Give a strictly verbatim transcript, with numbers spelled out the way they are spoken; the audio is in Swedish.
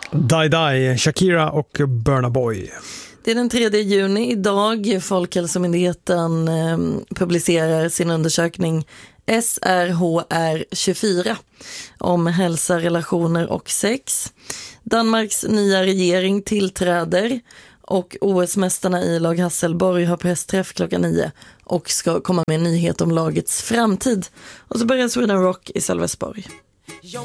Die Die, Shakira och Burna Boy. Det är den tredje juni idag. Folkhälsomyndigheten eh, publicerar sin undersökning S R H R tjugofyra om hälsa, relationer och sex. Danmarks nya regering tillträder och O S-mästarna i lag Hasselborg har pressträff klockan nio och ska komma med en nyhet om lagets framtid. Och så börjar Sweden Rock i Sölvesborg.